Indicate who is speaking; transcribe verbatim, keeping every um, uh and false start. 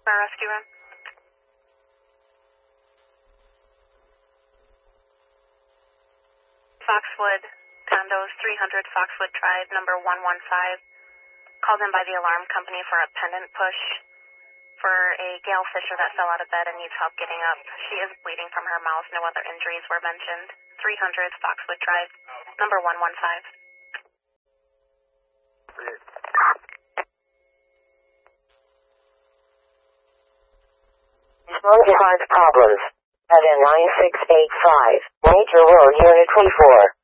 Speaker 1: Our rescue run. Foxwood, condos three hundred Foxwood Drive, number one one five. Called in by the alarm company for a pendant push for a Gail Fisher that fell out of bed and needs help getting up. She is bleeding from her mouth. No other injuries were mentioned. three hundred Foxwood Drive, number one one five.
Speaker 2: Respond to hard problems. At N nine six eight five. Major Road Unit twenty-four.